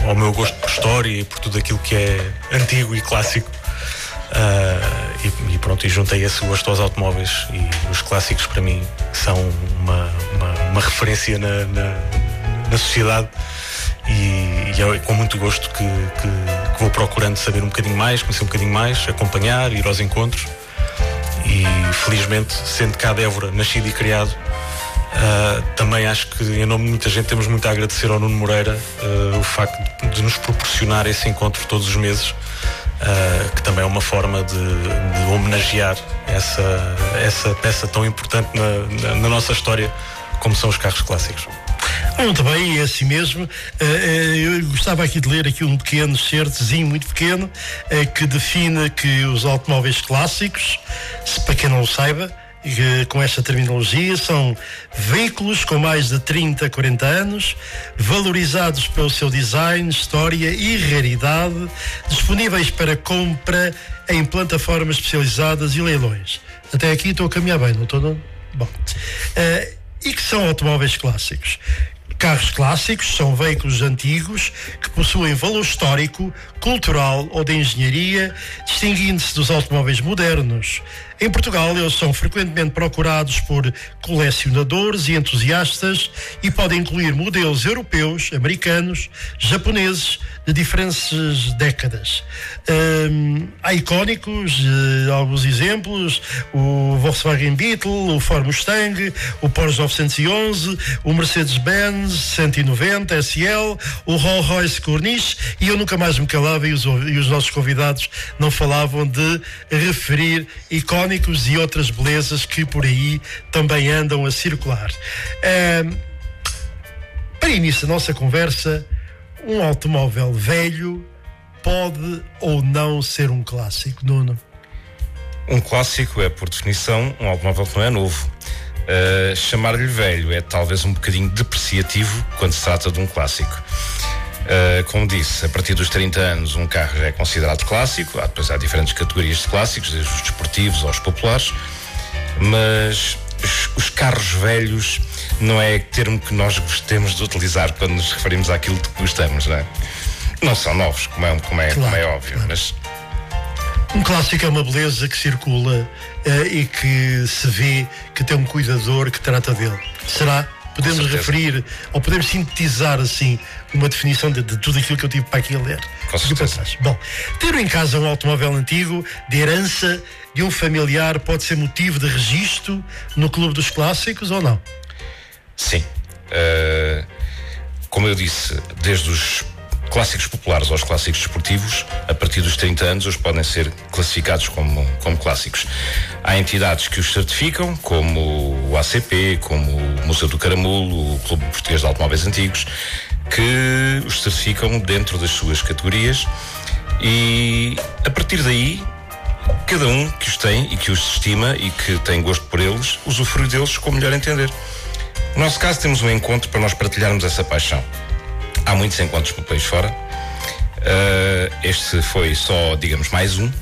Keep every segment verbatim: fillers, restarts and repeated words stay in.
ao meu gosto por história e por tudo aquilo que é antigo e clássico. Uh, e, e pronto, e juntei esse gosto aos automóveis, e os clássicos para mim são uma, uma, uma referência na, na, na sociedade, e, e é com muito gosto que, que, que vou procurando saber um bocadinho mais, conhecer um bocadinho mais, acompanhar, ir aos encontros, e felizmente, sendo cá de Évora, nascido e criado, uh, também acho que em nome de muita gente temos muito a agradecer ao Nuno Moreira uh, o facto de, de nos proporcionar esse encontro todos os meses. Uh, que também é uma forma de, de homenagear essa, essa peça tão importante na, na, na nossa história, como são os carros clássicos. Muito bem, é assim mesmo. Uh, eu gostava aqui de ler aqui um pequeno certozinho, muito pequeno, uh, que define que os automóveis clássicos, se para quem não o saiba, Uh, com esta terminologia, são veículos com mais de trinta, quarenta anos, valorizados pelo seu design, história e raridade, disponíveis para compra em plataformas especializadas e leilões. Até aqui estou a caminhar bem, não estou? Não? Bom. Uh, e que são automóveis clássicos? Carros clássicos são veículos antigos que possuem valor histórico, cultural ou de engenharia, distinguindo-se dos automóveis modernos. Em Portugal, eles são frequentemente procurados por colecionadores e entusiastas e podem incluir modelos europeus, americanos, japoneses, de diferentes décadas. Um, há icónicos, uh, alguns exemplos: o Volkswagen Beetle, o Ford Mustang, o Porsche novecentos e onze, o Mercedes-Benz cento e noventa S L, o Rolls-Royce Corniche, e eu nunca mais me calava, e os, e os nossos convidados não falavam de referir icónicos e outras belezas que por aí também andam a circular. Um, para início da nossa conversa, um automóvel velho pode ou não ser um clássico, Nuno? Um clássico é, por definição, um automóvel que não é novo. Uh, chamar-lhe velho é talvez um bocadinho depreciativo quando se trata de um clássico. Uh, como disse, a partir dos trinta anos um carro já é considerado clássico. Há, depois há diferentes categorias de clássicos, desde os desportivos aos populares, mas os, os carros velhos não é termo que nós gostemos de utilizar quando nos referimos àquilo de que gostamos, não é? Não são novos, como é, como é, claro, como é óbvio, claro. Mas um clássico é uma beleza que circula uh, e que se vê que tem um cuidador que trata dele. Será? Podemos referir, ou podemos sintetizar assim uma definição de, de tudo aquilo que eu tive para aqui a ler. Com certeza. Bom, ter em casa um automóvel antigo de herança de um familiar pode ser motivo de registro no Clube dos Clássicos ou não? Sim. Uh, como eu disse, desde os clássicos populares aos clássicos desportivos, a partir dos trinta anos, eles podem ser classificados como, como clássicos. Há entidades que os certificam, como o A C P, como o Museu do Caramulo, o Clube Português de Automóveis Antigos, que os certificam dentro das suas categorias, e a partir daí, cada um que os tem e que os estima e que tem gosto por eles, usufrui deles como melhor entender. No nosso caso, temos um encontro para nós partilharmos essa paixão. Há muitos encontros pelo país fora. Uh, este foi só, digamos, mais um.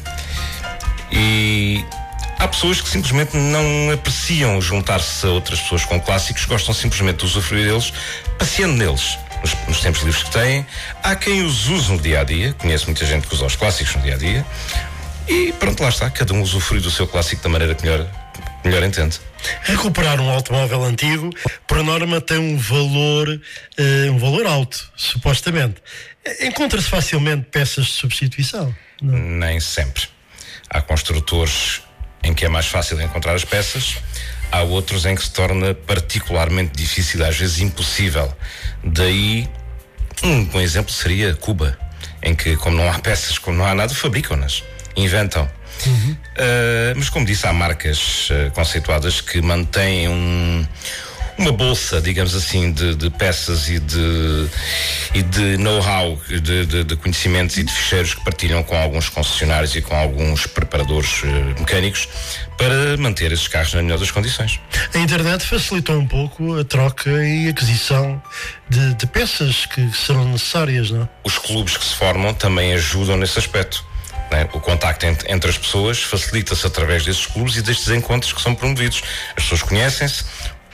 E há pessoas que simplesmente não apreciam juntar-se a outras pessoas com clássicos, gostam simplesmente de usufruir deles, passeando neles, nos, nos tempos livres que têm. Há quem os use no dia-a-dia. Conheço muita gente que usa os clássicos no dia-a-dia. E pronto, lá está. Cada um usufrui do seu clássico da maneira que melhor, melhor entende. Recuperar um automóvel antigo, por norma, tem um valor, uh, um valor alto, supostamente. Encontra-se facilmente peças de substituição? Não? Nem sempre. Há construtores em que é mais fácil encontrar as peças, há outros em que se torna particularmente difícil, às vezes impossível. Daí, um bom exemplo seria Cuba, em que, como não há peças, como não há nada, fabricam-nas, inventam. Uhum. Uh, mas, como disse, há marcas uh, conceituadas que mantêm um, uma bolsa, digamos assim, de, de peças e de, e de know-how, de, de, de conhecimentos e de ficheiros que partilham com alguns concessionários e com alguns preparadores uh, mecânicos para manter esses carros na melhor das condições. A internet facilitou um pouco a troca e aquisição de, de peças que serão necessárias, não? Os clubes que se formam também ajudam nesse aspecto. O contacto entre, entre as pessoas facilita-se através desses clubes e destes encontros que são promovidos. As pessoas conhecem-se,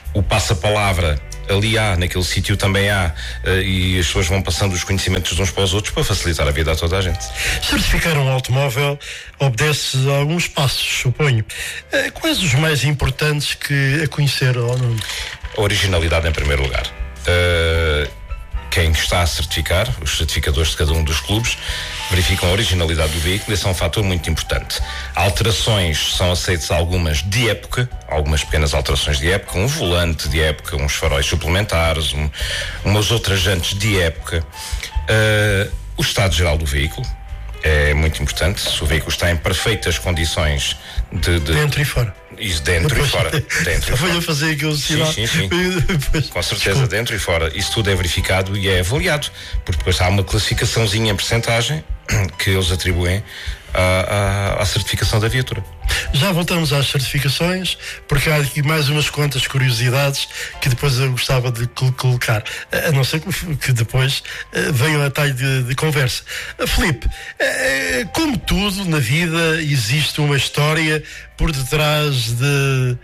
o passa-palavra, ali há, naquele sítio também há, uh, e as pessoas vão passando os conhecimentos de uns para os outros para facilitar a vida a toda a gente. Certificar um automóvel obedece a alguns passos, suponho. Uh, quais os mais importantes que a conhecer, ou não? A originalidade em primeiro lugar. Uh, quem está a certificar, os certificadores de cada um dos clubes, verificam a originalidade do veículo. Esse é um fator muito importante. Alterações são aceitas algumas de época, algumas pequenas alterações de época, um volante de época, uns faróis suplementares, um, umas outras jantes de época. Uh, o estado geral do veículo é muito importante. Se o veículo está em perfeitas condições de... de dentro e fora. Isso, dentro Depois, e fora. Dentro e fora. Vou fazer aquele sinal. Sim, sim, sim. Depois, com certeza, desculpa. Dentro e fora. Isso tudo é verificado e é avaliado, porque depois há uma classificaçãozinha em percentagem que eles atribuem à, à, à certificação da viatura. Já voltamos às certificações, porque há aqui mais umas quantas curiosidades que depois eu gostava de colocar, a não ser que depois venham a talho de, de conversa. Filipe, como tudo na vida existe uma história por detrás de,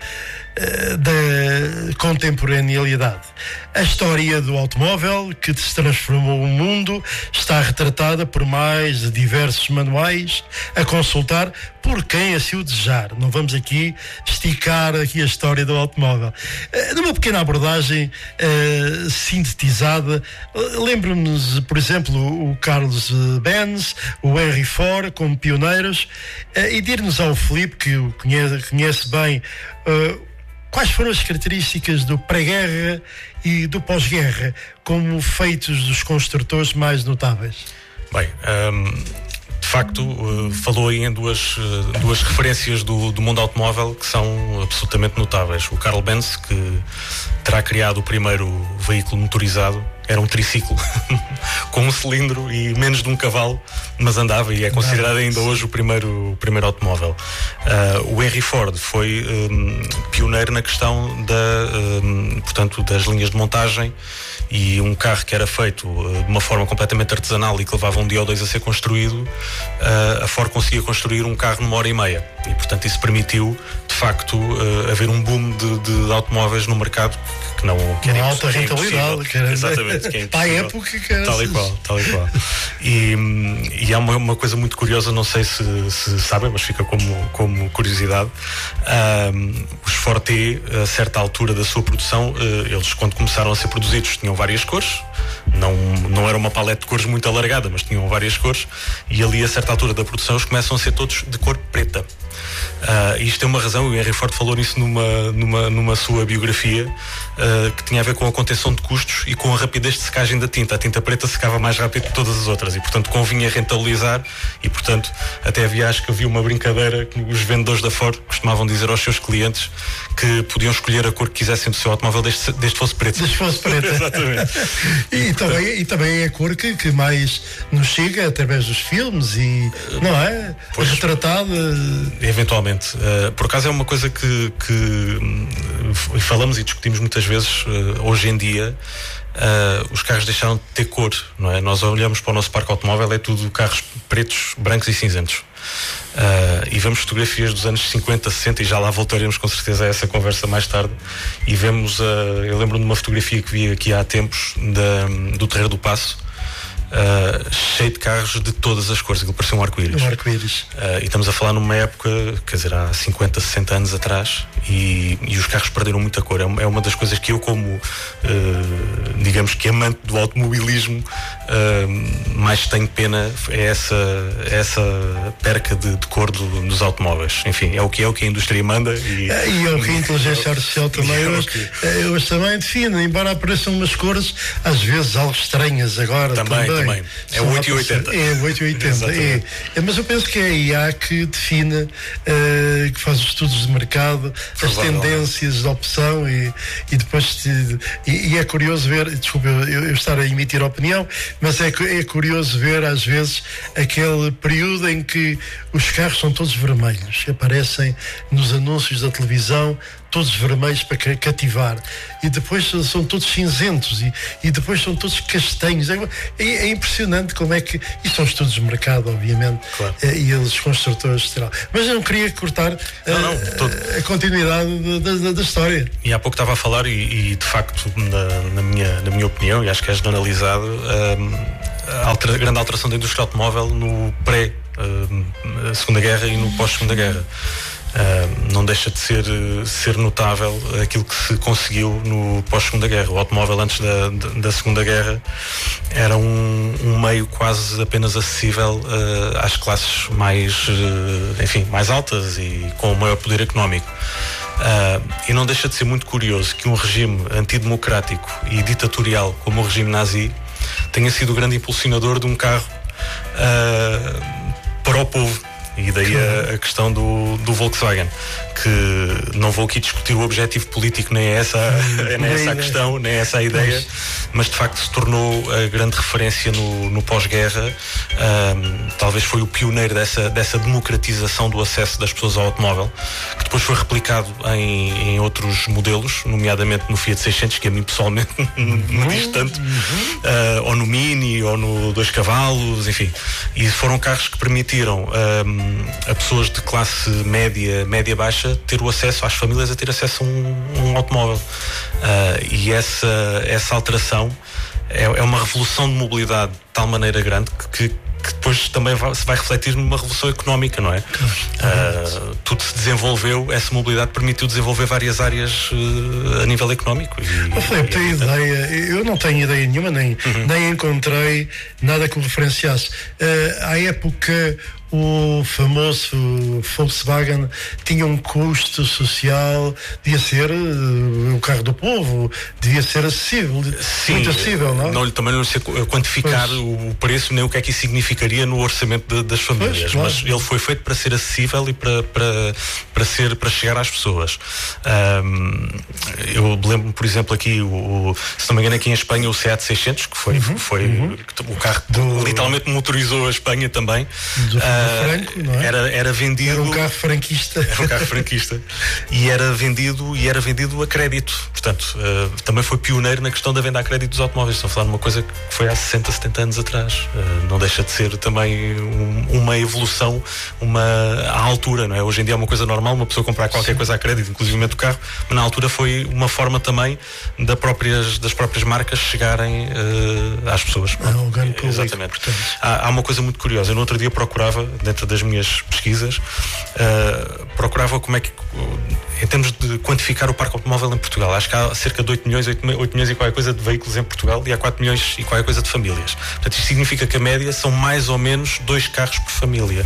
da contemporaneidade. A história do automóvel que se transformou o mundo está retratada por mais de diversos manuais a consultar por quem assim o desejar. Não vamos aqui esticar aqui a história do automóvel. Uh, numa pequena abordagem uh, sintetizada, uh, lembro-nos, por exemplo, o Carlos Benz, o Henry Ford como pioneiros, uh, e dir-nos ao Filipe, que o conhece, conhece bem, uh, quais foram as características do pré-guerra e do pós-guerra como feitos dos construtores mais notáveis? Bem, um... de facto, uh, falou aí em duas, uh, duas referências do, do mundo automóvel que são absolutamente notáveis. O Carl Benz, que terá criado o primeiro veículo motorizado, era um triciclo com um cilindro e menos de um cavalo, mas andava e é considerado ainda hoje o primeiro, o primeiro automóvel. Uh, o Henry Ford foi um, pioneiro na questão da, um, portanto, das linhas de montagem, e um carro que era feito uh, de uma forma completamente artesanal e que levava um dia ou dois a ser construído, uh, a Ford conseguia construir um carro numa hora e meia, e portanto isso permitiu de facto uh, haver um boom de, de automóveis no mercado que não que era uma alta rentabilidade, que era, exatamente, que é para a época que era tal e qual, tal e qual. E, e há uma, uma coisa muito curiosa, não sei se, se sabem, mas fica como, como curiosidade. Um, os Ford T, a certa altura da sua produção, uh, eles quando começaram a ser produzidos tinham várias cores, não, não era uma paleta de cores muito alargada, mas tinham várias cores, e ali a certa altura da produção eles começam a ser todos de cor preta. Uh, isto tem uma razão, o Henry Ford falou nisso numa, numa, numa sua biografia, uh, que tinha a ver com a contenção de custos e com a rapidez de secagem da tinta. A tinta preta secava mais rápido que todas as outras e portanto convinha rentabilizar, e portanto até havia, acho que havia uma brincadeira que os vendedores da Ford costumavam dizer aos seus clientes que podiam escolher a cor que quisessem do seu automóvel desde, desde fosse preto. Desde fosse preto. Exatamente. e, e, também, e também é a cor que, que mais nos chega através dos filmes e, não é? Pois, retratada. Eventualmente. Uh, por acaso é uma coisa que, que uh, falamos e discutimos muitas vezes uh, hoje em dia. Uh, os carros deixaram de ter cor, não é? Nós olhamos para o nosso parque automóvel, é tudo carros pretos, brancos e cinzentos. Uh, e vemos fotografias dos anos cinquenta, sessenta, e já lá voltaremos com certeza a essa conversa mais tarde, e vemos, uh, eu lembro de uma fotografia que vi aqui há tempos da, do Terreiro do Paço, Uh, cheio de carros de todas as cores, aquilo parecia um arco-íris. Um arco-íris. Uh, e estamos a falar numa época, quer dizer, há cinquenta, sessenta anos atrás, e, e os carros perderam muita cor. É uma, é uma das coisas que eu, como uh, digamos que amante do automobilismo, uh, mais tenho pena, é essa, essa perca de, de cor do, dos automóveis. Enfim, é o que é, o que a indústria manda. E, é, e é o que a inteligência artificial também hoje, okay. hoje também define, embora apareçam umas cores às vezes algo estranhas agora. Também, também. Também. É o oito e oitenta. É o oito e oitenta. é. É, mas eu penso que é a I A que define, uh, que faz os estudos de mercado, as tendências de opção, e, e depois te, e, e é curioso ver, desculpa eu, eu estar a emitir opinião, mas é, é curioso ver às vezes aquele período em que os carros são todos vermelhos, aparecem nos anúncios da televisão todos vermelhos para cativar, e depois são todos cinzentos, e, e depois são todos castanhos. É, é impressionante como é que... Isto são estudos de mercado, obviamente, claro. E eles, construtores, terão. Mas eu não queria cortar não, não, a, todo... a continuidade da, da, da história. E há pouco estava a falar, e, e de facto, na, na, minha, na minha opinião, e acho que é generalizado, a, altera, a grande alteração da indústria automóvel no pré-Segunda Guerra e no pós-Segunda Guerra. Uh, não deixa de ser, ser notável aquilo que se conseguiu no pós-Segunda Guerra. O automóvel antes da, da Segunda Guerra era um, um meio quase apenas acessível uh, às classes mais, uh, enfim, mais altas e com maior poder económico. Uh, e não deixa de ser muito curioso que um regime antidemocrático e ditatorial como o regime nazi tenha sido o grande impulsionador de um carro uh, para o povo. E daí a, a questão do, do Volkswagen, que não vou aqui discutir o objetivo político, nem é essa, nem é essa a questão, nem é essa a ideia, mas de facto se tornou a grande referência no, no pós-guerra. Um, talvez foi o pioneiro dessa, dessa democratização do acesso das pessoas ao automóvel, que depois foi replicado em, em outros modelos, nomeadamente no Fiat seiscentos, que a mim pessoalmente me diz tanto, uh, ou no Mini, ou no dois cavalos, enfim. E foram carros que permitiram um, a pessoas de classe média, média-baixa, ter o acesso, às famílias a ter acesso a um, um automóvel. Uh, e essa, essa alteração é, é uma revolução de mobilidade de tal maneira grande que, que que depois também vai, se vai refletir numa revolução económica, não é? Uh, tudo se desenvolveu, essa mobilidade permitiu desenvolver várias áreas uh, a nível económico. E, Filipe, tem ideia, eu não tenho ideia nenhuma, nem, uhum. nem encontrei nada que o referenciasse. Uh, à época, o famoso Volkswagen tinha um custo social, devia ser uh, o carro do povo, devia ser acessível, Sim, muito acessível, não? não? Também não sei quantificar pois. o preço, nem o que é que isso significaria no orçamento de, das famílias, pois, claro. Mas ele foi feito para ser acessível e para, para, para, ser, para chegar às pessoas. Um, eu lembro-me, por exemplo, aqui, o, o, se não me engano, aqui em Espanha, o Seat seiscentos, que foi, uhum, foi uhum. o carro que do... literalmente motorizou a Espanha também. Do... Franco, não é? Era, era vendido. Era um carro franquista. Era um carro franquista. E era vendido, e era vendido a crédito. Portanto, uh, também foi pioneiro na questão da venda a crédito dos automóveis. Estou a falar de uma coisa que foi há sessenta, setenta anos atrás. Uh, não deixa de ser também um, uma evolução, uma à altura, não é? Hoje em dia é uma coisa normal, uma pessoa comprar qualquer Sim. coisa a crédito, inclusive o carro, mas na altura foi uma forma também da próprias, das próprias marcas chegarem uh, às pessoas. Ah, o grande público, exatamente. Há, há uma coisa muito curiosa. Eu no outro dia procurava, dentro das minhas pesquisas, uh, procurava como é que, em termos de quantificar o parque automóvel em Portugal, acho que há cerca de oito milhões, oito milhões e qualquer coisa de veículos em Portugal e há quatro milhões e qualquer coisa de famílias. Portanto, isto significa que a média são mais ou menos dois carros por família.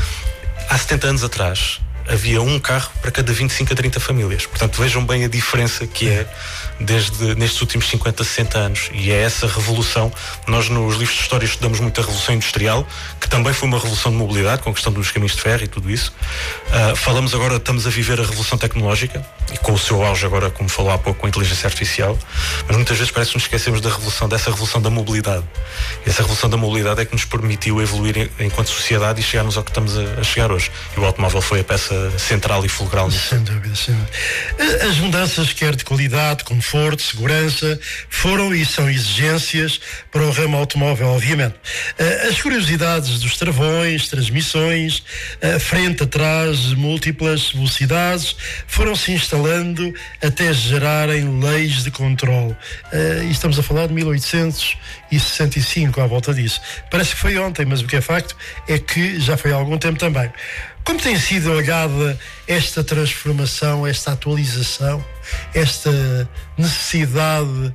Há setenta anos atrás havia um carro para cada vinte e cinco a trinta famílias. Portanto, vejam bem a diferença que é desde nestes últimos cinquenta, sessenta anos. E é essa revolução. Nós nos livros de história estudamos muito a Revolução Industrial, que também foi uma revolução de mobilidade, com a questão dos caminhos de ferro e tudo isso. Uh, falamos agora, estamos a viver a Revolução Tecnológica, e com o seu auge agora, como falou há pouco, com a inteligência artificial, mas muitas vezes parece que nos esquecemos da revolução, dessa revolução da mobilidade. E essa revolução da mobilidade é que nos permitiu evoluir enquanto sociedade e chegarmos ao que estamos a, a chegar hoje. E o automóvel foi a peça central e fulcral nisso. Sem dúvida, sem dúvida. As mudanças, quer de qualidade, conforto, segurança, foram e são exigências para o ramo automóvel, obviamente. As curiosidades dos travões, transmissões, frente, atrás, múltiplas velocidades, foram se instalando até gerarem leis de controle. E estamos a falar de mil oitocentos e sessenta e cinco, à volta disso. Parece que foi ontem, mas o que é facto é que já foi há algum tempo também. Como tem sido olhada esta transformação, esta atualização, esta necessidade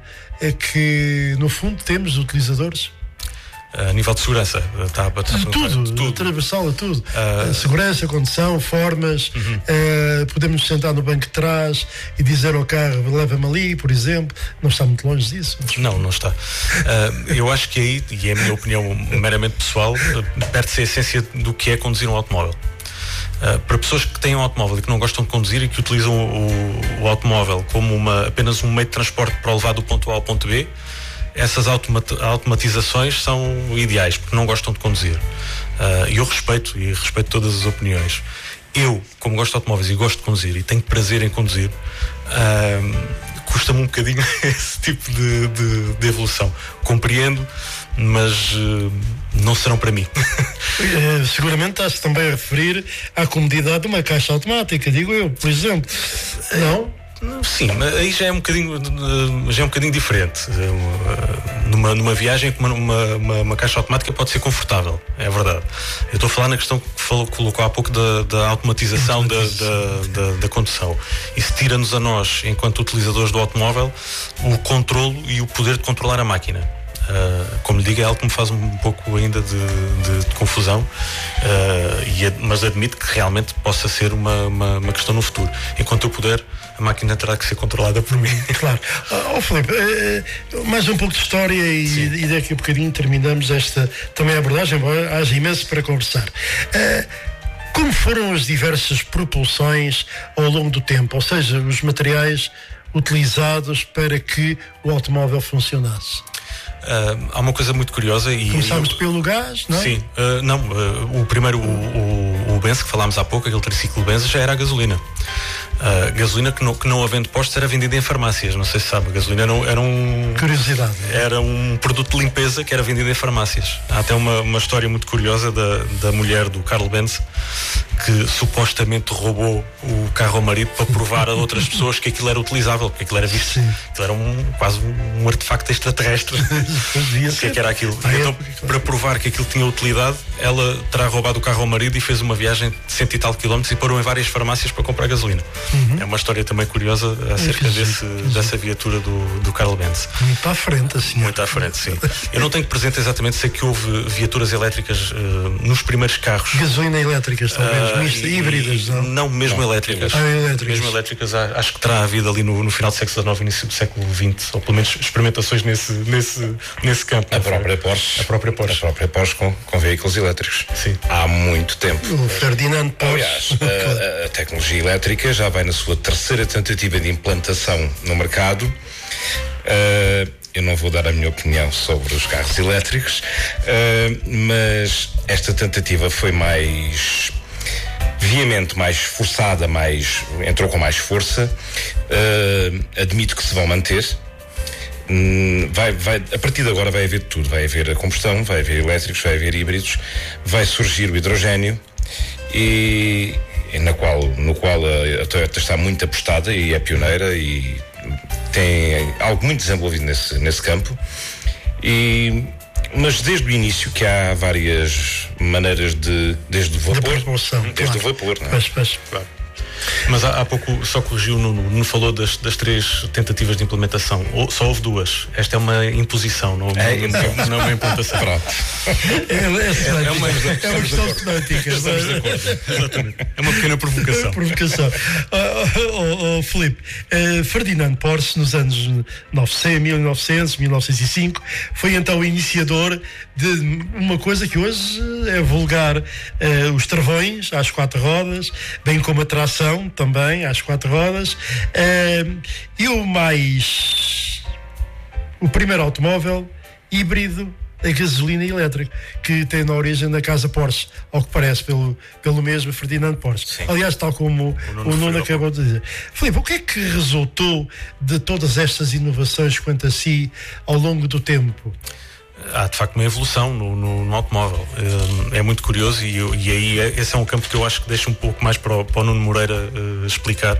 que, no fundo, temos de utilizadores? A nível de segurança, está a de tudo, tudo. Transversal a tudo. Uh, segurança, condução, formas, uh-huh. uh, podemos nos sentar no banco de trás e dizer ao carro, leva-me ali, por exemplo. Não está muito longe disso. Não, não está. Uh, eu acho que aí, e é a minha opinião meramente pessoal, perde-se a essência do que é conduzir um automóvel. Uh, para pessoas que têm um automóvel e que não gostam de conduzir e que utilizam o, o automóvel como uma, apenas um meio de transporte para o levar do ponto A ao ponto B, essas automat- automatizações são ideais, porque não gostam de conduzir. Uh, e eu respeito, e respeito todas as opiniões. eu, como gosto de automóveis e gosto de conduzir e tenho prazer em conduzir, uh, custa-me um bocadinho esse tipo de, de, de evolução. Compreendo, mas uh, não serão para mim. Uh, seguramente estás também a referir à comodidade de uma caixa automática, digo eu, por exemplo. Não? Sim, mas aí já é um bocadinho, já é um bocadinho diferente. Numa, numa viagem, uma, uma, uma caixa automática pode ser confortável, é verdade. Eu estou a falar na questão que falou, colocou há pouco da, da automatização da, da, da, da condução. Isso tira-nos a nós, enquanto utilizadores do automóvel, o controlo e o poder de controlar a máquina. Uh, como lhe digo, é algo que me faz um pouco ainda de, de, de confusão, uh, e ad, mas admito que realmente possa ser uma, uma, uma questão no futuro. Enquanto eu puder, a máquina terá que ser controlada por mim. Claro. Oh, oh Filipe, uh, mais um pouco de história e, e daqui a bocadinho terminamos esta também abordagem, embora haja imenso para conversar. Uh, como foram as diversas propulsões ao longo do tempo, ou seja, os materiais utilizados para que o automóvel funcionasse? Uh, há uma coisa muito curiosa e começámos eu, pelo gás, não é? Sim, uh, não, uh, o primeiro, o, o, o Benz que falámos há pouco, aquele triciclo Benz, já era a gasolina. Uh, gasolina que não, que não havendo postos era vendida em farmácias, não sei se sabe, a gasolina era um, era um curiosidade, era um produto de limpeza que era vendido em farmácias. Há até uma, uma história muito curiosa da, da mulher do Carl Benz, que supostamente roubou o carro ao marido para provar a outras pessoas que aquilo era utilizável, porque aquilo era visto, sim, aquilo era um, quase um artefacto extraterrestre. O que é que era aquilo? Ah, então, é, claro, para provar que aquilo tinha utilidade, ela terá roubado o carro ao marido e fez uma viagem de cento e tal quilómetros e parou em várias farmácias para comprar gasolina. Uhum. É uma história também curiosa acerca é desse, dessa viatura do, do Carl Benz. Muito à frente, assim. Muito à frente, sim. Eu não tenho presente exatamente, sei que houve viaturas elétricas uh, nos primeiros carros. Gasolina elétricas, talvez, uh, mista, híbridas, não? Não, mesmo não, elétricas. Ah, elétricas. Mesmo elétricas, acho que terá havido ali no, no final do século dezenove, início do século vinte, ou pelo menos experimentações nesse, nesse, nesse campo. A própria Porsche. A própria Porsche. A própria Porsche com, com veículos elétricos. Sim. Há muito tempo. O Ferdinand Porsche. Aliás, a, a tecnologia elétrica já vai na sua terceira tentativa de implantação no mercado. Uh, eu não vou dar a minha opinião sobre os carros elétricos, uh, mas esta tentativa foi mais veemente, mais forçada, mais, entrou com mais força. Uh, admito que se vão manter. Vai, vai, a partir de agora vai haver tudo, vai haver a combustão, vai haver elétricos, vai haver híbridos, vai surgir o hidrogénio e, e na qual, no qual a, a Toyota está muito apostada e é pioneira e tem algo muito desenvolvido nesse, nesse campo. E, mas desde o início que há várias maneiras de, desde o vapor, de propulsão, desde claro. o vapor, não é? Pois, pois. Claro. Mas há, há pouco só corrigiu, não, não falou das, das três tentativas de implementação. Ou, só houve duas. Esta é uma imposição, não, é, não, não, não é uma implantação. Pronto. É, é, é, uma, é uma questão semântica. Exatamente. É uma pequena provocação. provocação. Oh, oh, oh, Filipe, uh, Ferdinand Porsche, nos anos novecentos, mil e novecentos, mil novecentos e cinco, foi então o iniciador de uma coisa que hoje é vulgar, uh, os travões às quatro rodas, bem como a tração também às quatro rodas, uh, e o mais o primeiro automóvel híbrido a gasolina e elétrico, que tem na origem da casa Porsche, ao que parece, pelo, pelo mesmo Ferdinand Porsche. Sim. Aliás, tal como o Nuno, o Nuno acabou de dizer. Filipe, o que é que resultou de todas estas inovações quanto a si ao longo do tempo? Há de facto uma evolução no, no, no automóvel. É, é muito curioso e, eu, e aí é, esse é um campo que eu acho que deixa um pouco mais para o, para o Nuno Moreira uh, explicar.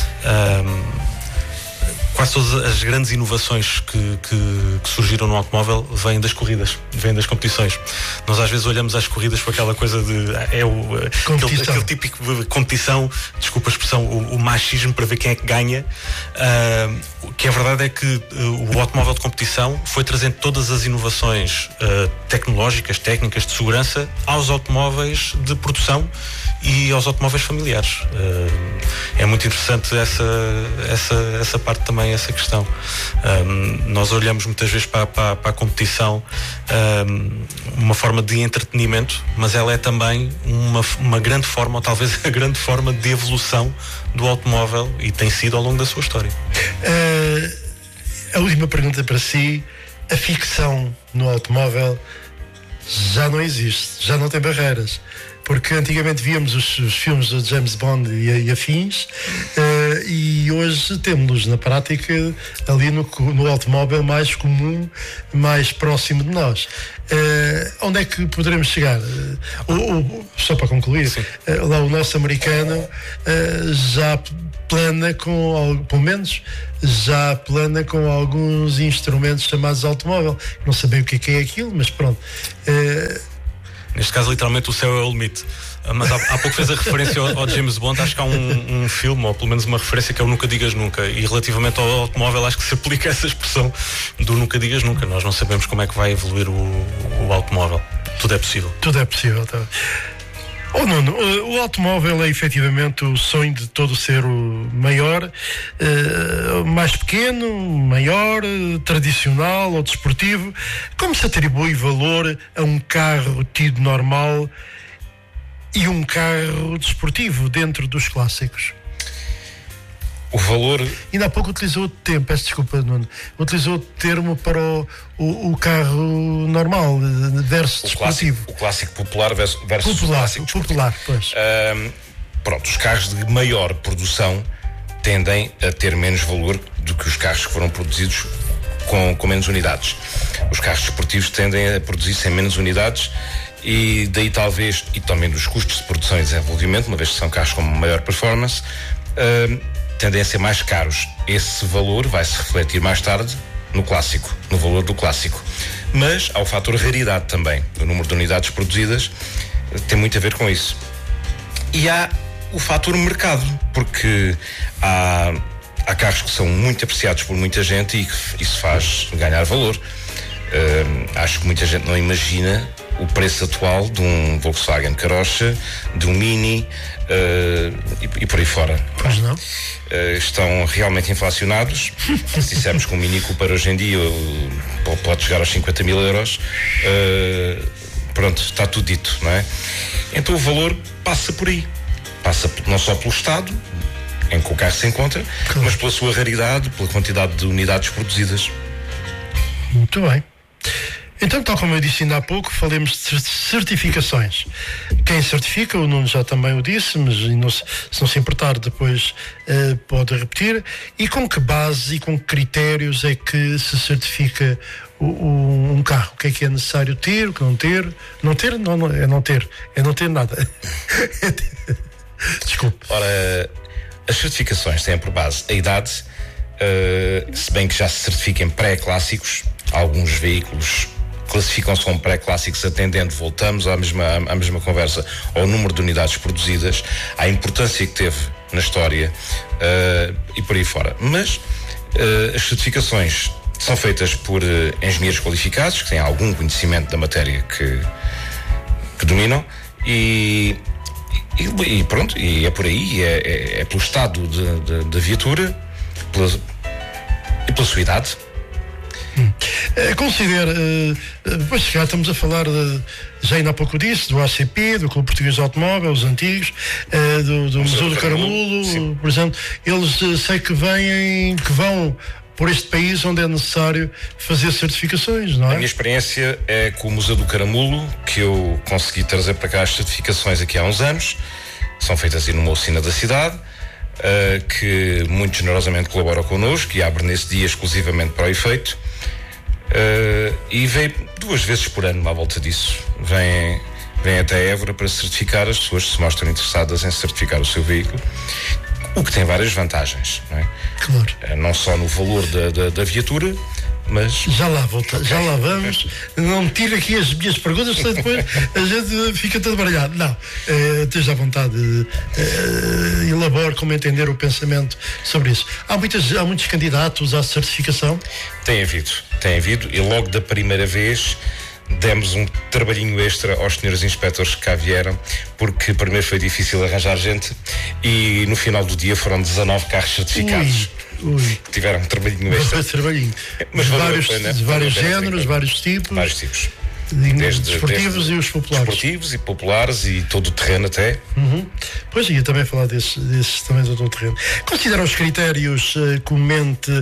Um, quase todas as grandes inovações que, que, que surgiram no automóvel vêm das corridas, vêm das competições. Nós às vezes olhamos às corridas com aquela coisa de é o, aquele, aquele típico de competição, desculpa a expressão, o, o machismo para ver quem é que ganha. Uh, o que é verdade é que uh, o automóvel de competição foi trazendo todas as inovações uh, tecnológicas, técnicas de segurança aos automóveis de produção e aos automóveis familiares. Uh, é muito interessante essa, essa, essa parte também, essa questão. Um, nós olhamos muitas vezes para, para, para a competição um, uma forma de entretenimento, mas ela é também uma, uma grande forma, ou talvez a grande forma de evolução do automóvel, e tem sido ao longo da sua história. Uh, a última pergunta para si: a ficção no automóvel já não existe, já não tem barreiras. porque antigamente víamos os, os filmes de James Bond e, e afins, uh, e hoje temos-los na prática ali no, no automóvel mais comum, mais próximo de nós. Uh, onde é que poderemos chegar? Uh, ou, ou, só para concluir, uh, lá o nosso americano uh, já plana com, pelo menos, já plana com alguns instrumentos chamados automóvel. Não sei bem o que é, que é aquilo, mas pronto. Uh, Neste caso, literalmente, o céu é o limite. Mas há, há pouco fez a referência ao, ao James Bond. Acho que há um, um filme, ou pelo menos uma referência, que é o Nunca Digas Nunca. E relativamente ao automóvel, acho que se aplica essa expressão do Nunca Digas Nunca. Nós não sabemos como é que vai evoluir o, o automóvel. Tudo é possível. Tudo é possível, tá? Oh, Nuno, o automóvel é efetivamente o sonho de todo ser maior, uh, mais pequeno, maior, tradicional ou desportivo. Como se atribui valor a um carro tido normal e um carro desportivo dentro dos clássicos? O valor... Ainda há pouco utilizou o termo, peço desculpa, Nuno, utilizou o termo para o, o, o carro normal versus o desportivo. Clássico, o clássico popular versus, versus popular, o clássico popular, pois. Um, pronto, os carros de maior produção tendem a ter menos valor do que os carros que foram produzidos com, com menos unidades. Os carros desportivos tendem a produzir-se em menos unidades e daí talvez, e também dos custos de produção e desenvolvimento, uma vez que são carros com maior performance, um, tendem a ser mais caros. Esse valor vai se refletir mais tarde no clássico, no valor do clássico. Mas há o fator raridade também. O número de unidades produzidas tem muito a ver com isso. E há o fator mercado, porque há, há carros que são muito apreciados por muita gente e que isso faz ganhar valor. Uh, acho que muita gente não imagina o preço atual de um Volkswagen Karossa, de um Mini uh, e, e por aí fora. Pois não? Uh, estão realmente inflacionados. Se dissermos que um Mini Cooper hoje em dia uh, pode chegar aos cinquenta mil euros, uh, pronto, está tudo dito, não é? Então o valor passa por aí. Passa não só pelo estado em que o carro se encontra, claro, mas pela sua raridade, pela quantidade de unidades produzidas. Muito bem. Então, tal como eu disse ainda há pouco, falemos de certificações. Quem certifica, o Nuno já também o disse, mas não se, se não se importar depois uh, pode repetir. E com que base e com que critérios é que se certifica o, o, um carro? O que é que é necessário ter, o que não ter? Não ter? Não, não, é não ter. É não ter nada. Desculpe. Ora, as certificações têm por base a idade, uh, se bem que já se certifiquem pré-clássicos. Alguns veículos classificam-se como pré-clássicos, atendendo, voltamos à mesma, à mesma conversa, ao número de unidades produzidas, à importância que teve na história uh, e por aí fora. Mas uh, as certificações são feitas por uh, engenheiros qualificados, que têm algum conhecimento da matéria que, que dominam, e, e, e pronto, e é por aí, é, é, é pelo estado da viatura pela, e pela sua idade. Hum. Uh, considera, uh, depois já estamos a falar de, já ainda há pouco disso, do A C P, do Clube Português de Automóvel, os antigos, uh, do, do Museu do Caramulo, por exemplo, eles uh, sei que vêm, que vão por este país onde é necessário fazer certificações, não é? A minha experiência é com o Museu do Caramulo, que eu consegui trazer para cá as certificações aqui há uns anos, são feitas aí numa oficina da cidade, uh, que muito generosamente colabora connosco e abre nesse dia exclusivamente para o efeito. Uh, e vem duas vezes por ano à volta disso. Vem, vem até Évora para certificar, as pessoas se mostram interessadas em certificar o seu veículo, o que tem várias vantagens, não é? Claro. Uh, não só no valor da, da, da viatura, mas... Já lá, volta, okay. já lá vamos. Não me tire aqui as minhas perguntas, senão depois a gente fica todo baralhado. Não, uh, esteja à vontade, uh, elabore como entender o pensamento sobre isso. Há, muitas, há muitos candidatos à certificação? Tem havido, tem havido, e logo da primeira vez demos um trabalhinho extra aos senhores inspectores que cá vieram, porque primeiro foi difícil arranjar gente e no final do dia foram dezanove carros certificados. Ui, ui. Que tiveram um trabalhinho extra. trabalhinho. Mas de vários, pena, de vários géneros, vários tipos. Vários tipos. Desde, desportivos desde, e os populares. Desportivos e populares e todo o terreno até. Uhum. Pois ia também falar desses, desses também do todo o terreno. Considera os critérios uh, comumente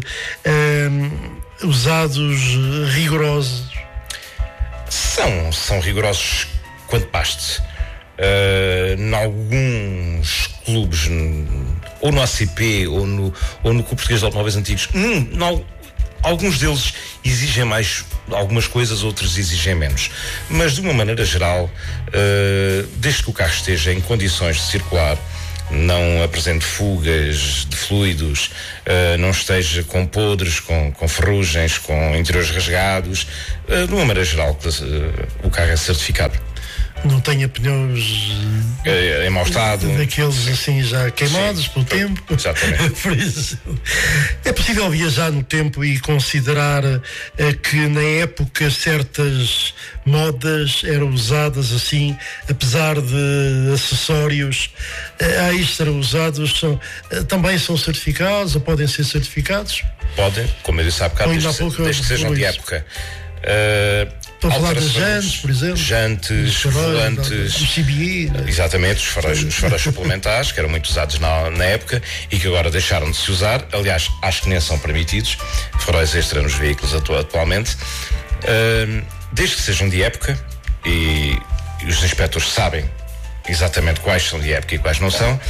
uh, usados rigorosos? São, são rigorosos quanto baste. Uh, em alguns clubes, ou no A C P, ou no, ou no Clube Português de Automóveis Antigos, hum, não, alguns deles exigem mais algumas coisas, outros exigem menos. Mas, de uma maneira geral, uh, desde que o carro esteja em condições de circular, não apresente fugas de fluidos, uh, não esteja com podres, com, com ferrugens, com interiores rasgados, uh, de uma maneira geral, uh, o carro é certificado. Não tenha pneus é, em mau estado, daqueles assim já queimados. Sim, pelo tempo. Exatamente. Por isso, é possível viajar no tempo e considerar uh, que na época certas modas eram usadas assim, apesar de acessórios uh, extra usados, são, uh, também são certificados ou podem ser certificados? Podem, como eu disse há bocado, desde, pouco, desde que sejam de época. Uh, Estou a falar das jantes, por exemplo. Jantes, volantes. O C B I. Exatamente, os faróis, os faróis suplementares, que eram muito usados na, na época e que agora deixaram de se usar. Aliás, acho que nem são permitidos. Faróis extra nos veículos atu- atualmente. Uh, desde que sejam de época, e, e os inspectores sabem exatamente quais são de época e quais não são, uh,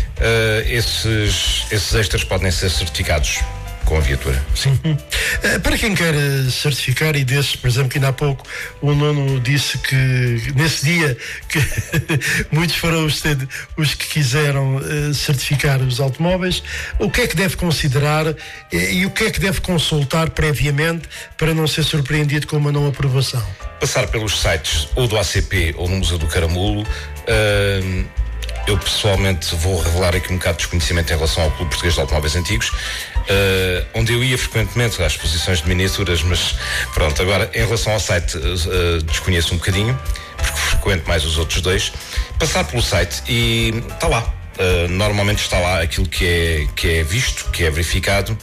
esses, esses extras podem ser certificados com a viatura. Sim. Uh, para quem quer certificar, e desses, por exemplo, que ainda há pouco o Nuno disse que nesse dia que muitos foram os, os que quiseram uh, certificar os automóveis, o que é que deve considerar uh, e o que é que deve consultar previamente para não ser surpreendido com uma não aprovação? Passar pelos sites ou do A C P ou no Museu do Caramulo. Uh, eu pessoalmente vou revelar aqui um bocado de desconhecimento em relação ao Clube Português de Automóveis Antigos, Uh, onde eu ia frequentemente às exposições de miniaturas, mas pronto, agora em relação ao site uh, desconheço um bocadinho, porque frequento mais os outros dois. Passar pelo site e está lá, uh, normalmente está lá aquilo que é, que é visto, que é verificado,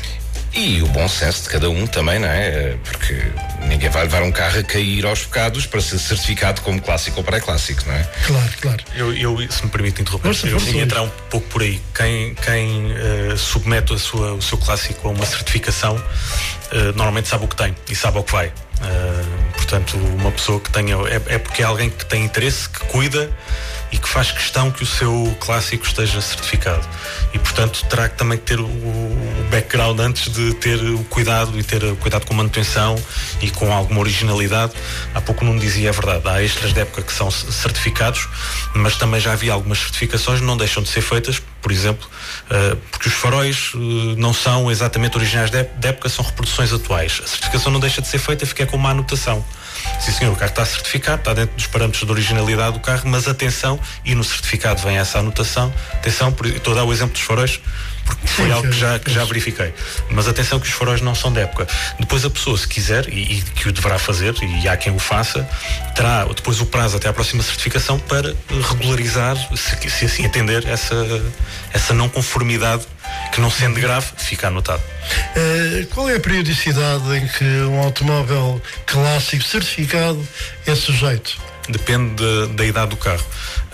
e o bom senso de cada um também, não é? Porque ninguém vai levar um carro a cair aos bocados para ser certificado como clássico ou pré-clássico, não é? Claro, claro. Eu, eu se me permite interromper, Nossa, eu ia entrar um pouco por aí. Quem, quem uh, submete a sua, o seu clássico a uma certificação, uh, normalmente sabe o que tem e sabe ao que vai. Uh, portanto, uma pessoa que tenha... É, é porque é alguém que tem interesse, que cuida e que faz questão que o seu clássico esteja certificado. E, portanto, terá que também ter o, o background antes de ter o cuidado e ter o cuidado com manutenção e com alguma originalidade. Há pouco não dizia, é verdade, há extras de época que são certificados, mas também já havia algumas certificações que não deixam de ser feitas, por exemplo, uh, porque os faróis uh, não são exatamente originais de época, são reproduções atuais. A certificação não deixa de ser feita, fica com uma anotação. Sim, senhor, o carro está certificado, está dentro dos parâmetros de originalidade do carro, mas atenção, e no certificado vem essa anotação, atenção, por, estou a dar o exemplo dos faróis, porque foi algo que já, que já verifiquei, mas atenção que os faróis não são de época. Depois a pessoa, se quiser, e, e que o deverá fazer, e há quem o faça, terá depois o prazo até à próxima certificação para regularizar, se, se assim entender, essa, essa não conformidade, que não sendo grave, fica anotado. Uh, qual é a periodicidade em que um automóvel clássico certificado é sujeito? Depende de, da idade do carro.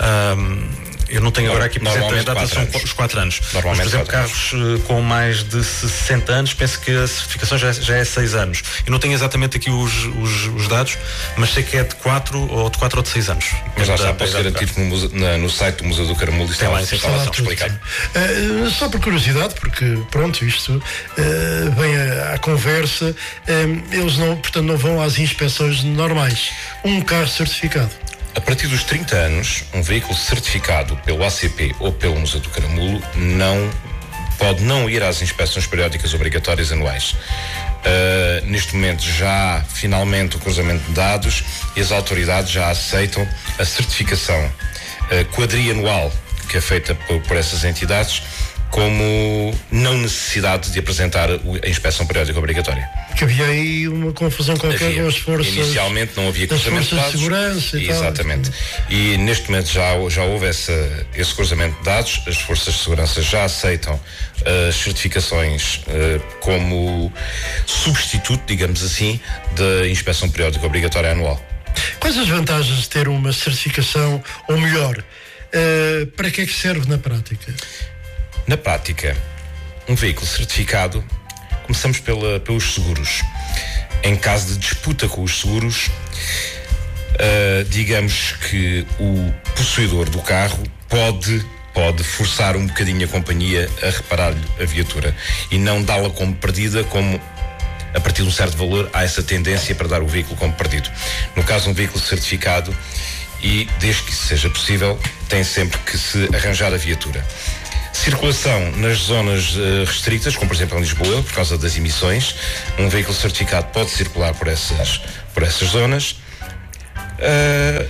Um, eu não tenho agora aqui presente a idade, são os quatro anos. Mas, por exemplo, carros uh, com mais de sessenta anos, penso que a certificação já, já é seis anos. Eu não tenho exatamente aqui os, os, os dados, mas sei que é de quatro ou de quatro ou de seis anos. Mas lá está, posso garantir que no, museu, na, no site do Museu do Caramulo está lá, está lá explicado. Uh, só por curiosidade, porque pronto, isto uh, vem à, à conversa, uh, eles não, portanto, não vão às inspeções normais. Um carro certificado. A partir dos trinta anos, um veículo certificado pelo A C P ou pelo Museu do Caramulo não pode não ir às inspeções periódicas obrigatórias anuais. Uh, neste momento já há finalmente o cruzamento de dados e as autoridades já aceitam a certificação uh, quadrianual que é feita por, por essas entidades como não necessidade de apresentar a inspeção periódica obrigatória. Que havia aí uma confusão qualquer com as forças... Inicialmente não havia cruzamento de dados. De segurança e Exatamente. Tal. E neste momento já, já houve essa, esse cruzamento de dados, as forças de segurança já aceitam as certificações uh, como substituto, digamos assim, da inspeção periódica obrigatória anual. Quais as vantagens de ter uma certificação, ou melhor, uh, para que é que serve na prática? Na prática, um veículo certificado, começamos pela, pelos seguros. Em caso de disputa com os seguros, uh, digamos que o possuidor do carro pode, pode forçar um bocadinho a companhia a reparar-lhe a viatura e não dá-la como perdida, como a partir de um certo valor há essa tendência para dar o veículo como perdido. No caso de um veículo certificado, e desde que isso seja possível, tem sempre que se arranjar a viatura. Circulação nas zonas uh, restritas, como por exemplo em Lisboa, por causa das emissões, um veículo certificado pode circular por essas, por essas zonas. Uh,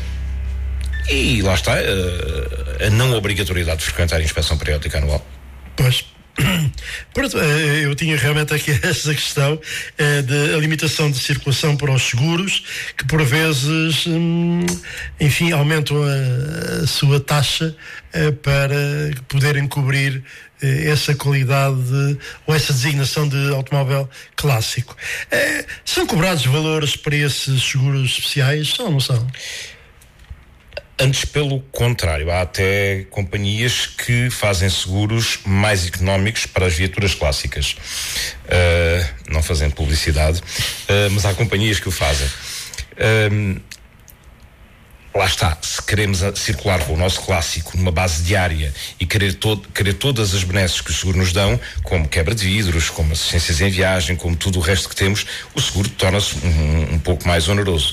e lá está, uh, a não obrigatoriedade de frequentar a inspeção periódica anual. Pois. Pronto, eu tinha realmente aqui essa questão eh, de a limitação de circulação para os seguros, que por vezes, hum, enfim, aumentam a, a sua taxa eh, para poderem cobrir eh, essa qualidade de, ou essa designação de automóvel clássico. Eh, são cobrados valores para esses seguros especiais? São ou não são? Antes, pelo contrário, há até companhias que fazem seguros mais económicos para as viaturas clássicas. Uh, não fazendo publicidade, uh, mas há companhias que o fazem. Uh, lá está, se queremos circular com o nosso clássico numa base diária e querer, todo, querer todas as benesses que o seguro nos dão, como quebra de vidros, como assistências em viagem, como tudo o resto que temos, o seguro torna-se um, um pouco mais oneroso.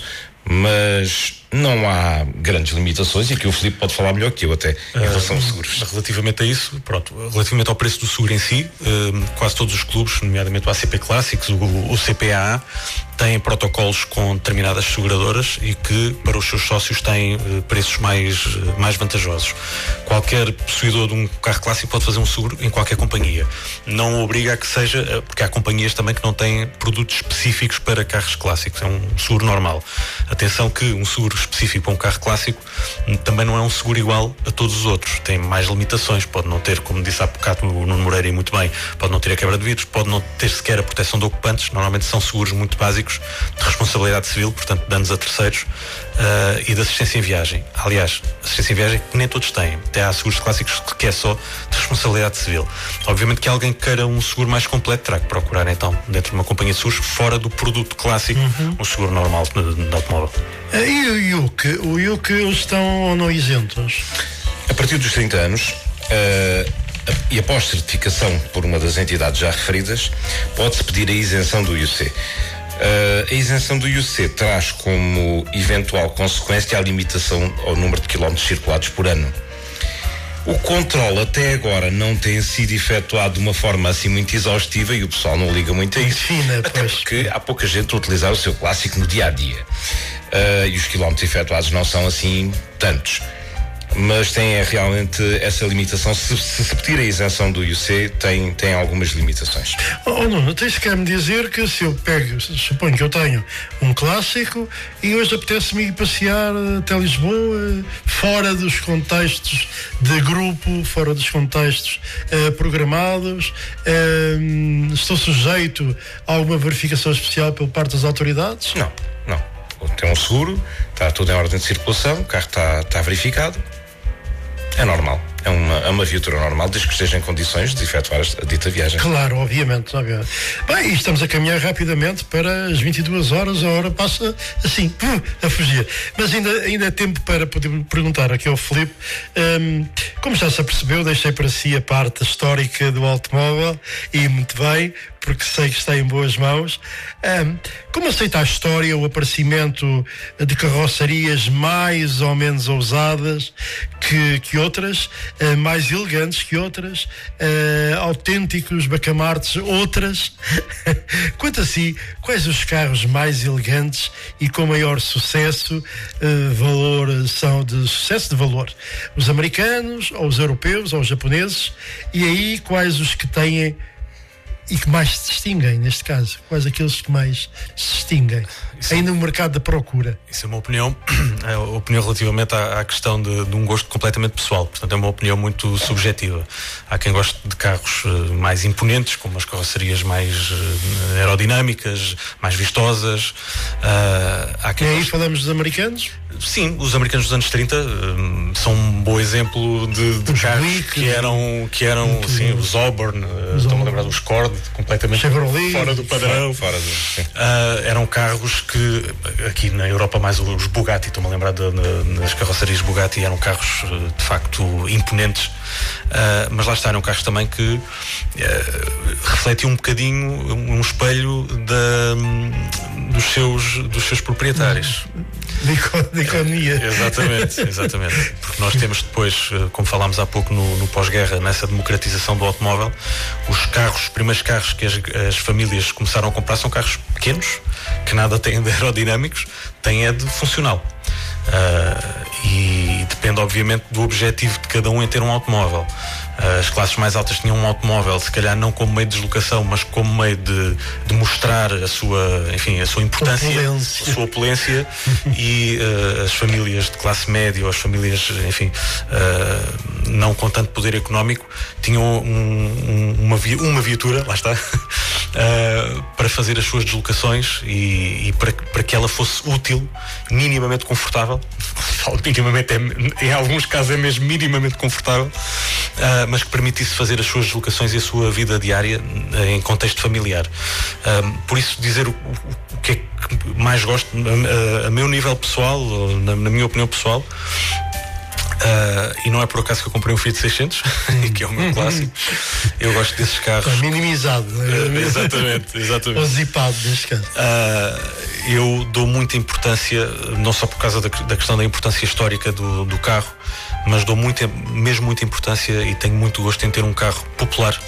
Mas não há grandes limitações, e aqui o Filipe pode falar melhor que eu até em relação aos seguros. Relativamente a isso, pronto, relativamente ao preço do seguro em si, quase todos os clubes, nomeadamente o A C P Clássicos, o, o C P A A, têm protocolos com determinadas seguradoras e que para os seus sócios têm preços mais, mais vantajosos. Qualquer possuidor de um carro clássico pode fazer um seguro em qualquer companhia. Não obriga a que seja, porque há companhias também que não têm produtos específicos para carros clássicos, é um seguro normal. Atenção que um seguro específico para um carro clássico também não é um seguro igual a todos os outros, tem mais limitações, pode não ter, como disse há bocado o Nuno Moreira e muito bem, pode não ter a quebra de vidros, pode não ter sequer a proteção de ocupantes. Normalmente são seguros muito básicos de responsabilidade civil, portanto danos a terceiros, uh, e de assistência em viagem. Aliás, assistência em viagem que nem todos têm, até há seguros clássicos que é só de responsabilidade civil. Obviamente que alguém que queira um seguro mais completo terá que procurar então dentro de uma companhia de seguros, fora do produto clássico, uhum. um seguro normal de, de automóvel. Uh, e o I U C? O I U C estão ou não isentos? A partir dos trinta anos, uh, e após certificação por uma das entidades já referidas, pode-se pedir a isenção do I U C. Uh, a isenção do I U C traz como eventual consequência a limitação ao número de quilómetros circulados por ano. O controle até agora não tem sido efetuado de uma forma assim muito exaustiva e o pessoal não liga muito a isso. Fina, até pois. Porque há pouca gente a utilizar o seu clássico no dia a dia. Uh, e os quilómetros efetuados não são assim tantos. Mas tem é, realmente essa limitação. Se, se se pedir a isenção do I U C, tem, tem algumas limitações. Oh, não, tens que me dizer que se eu pego, suponho que eu tenho um clássico e hoje apetece-me ir passear até Lisboa, fora dos contextos de grupo, fora dos contextos uh, programados, uh, estou sujeito a alguma verificação especial por parte das autoridades? Não, não. Tem um seguro, está tudo em ordem de circulação, o carro está, está verificado. É normal, é uma, é uma viatura normal, desde que esteja em condições de efetuar a dita viagem. Claro, obviamente, obviamente. Bem, e estamos a caminhar rapidamente para as vinte e duas horas, a hora passa assim, a fugir. Mas ainda, ainda é tempo para poder perguntar aqui ao Filipe, um, como já se apercebeu, deixei para si a parte histórica do automóvel, e muito bem, porque sei que está em boas mãos. Um, como aceita a história, o aparecimento de carrocerias mais ou menos ousadas que, que outras, uh, mais elegantes que outras, uh, autênticos bacamartes outras? Quanto a si, quais os carros mais elegantes e com maior sucesso, uh, valor, são de sucesso de valor? Os americanos, ou os europeus, ou os japoneses? E aí, quais os que têm e que mais se distinguem, neste caso? Quais aqueles que mais se distinguem? Isso ainda no mercado da procura. Isso é uma opinião, é uma opinião relativamente à, à questão de, de um gosto completamente pessoal. Portanto, é uma opinião muito subjetiva. Há quem goste de carros uh, mais imponentes, como as carrocerias mais uh, aerodinâmicas, mais vistosas. Uh, há quem e aí goste... falamos dos americanos? Sim, os americanos dos anos trinta um, são um bom exemplo de, de carros Buick, que eram, que eram assim, os Auburn, uh, estou-me a lembrar dos Cord, completamente Chevrolet, fora do padrão. Fora, fora do, uh, eram carros que, aqui na Europa, mais os Bugatti, estou-me a lembrar de, de, das carrocerias Bugatti, eram carros de facto imponentes, uh, mas lá está, eram carros também que uh, refletiam um bocadinho um espelho da, dos, seus, dos seus proprietários. De economia. É, exatamente, exatamente. Porque nós temos depois, como falámos há pouco no, no pós-guerra, nessa democratização do automóvel, os carros, os primeiros carros que as, as famílias começaram a comprar são carros pequenos, que nada têm de aerodinâmicos, têm é de funcional. Uh, e depende obviamente do objetivo de cada um em ter um automóvel. Uh, as classes mais altas tinham um automóvel, se calhar não como meio de deslocação, mas como meio de, de mostrar a sua, enfim, a sua importância, opulência. a sua opulência e uh, as famílias de classe média ou as famílias, enfim, uh, não com tanto poder económico, tinham um, um, uma, vi, uma viatura, lá está, uh, para fazer as suas deslocações e, e para, para que ela fosse útil, minimamente confortável. Falo minimamente, é, em alguns casos é mesmo minimamente confortável, uh, mas que permitisse fazer as suas deslocações e a sua vida diária uh, em contexto familiar. Uh, por isso, dizer o, o, o que é que mais gosto, uh, a meu nível pessoal, na, na minha opinião pessoal, Uh, e não é por acaso que eu comprei um Fiat seiscentos, que é o meu clássico. Eu gosto desses carros. Está minimizado, não é? Uh, exatamente, exatamente. Ou zipado, neste caso. Uh, eu dou muita importância, não só por causa da, da questão da importância histórica do, do carro, mas dou muita, mesmo muita importância e tenho muito gosto em ter um carro popular.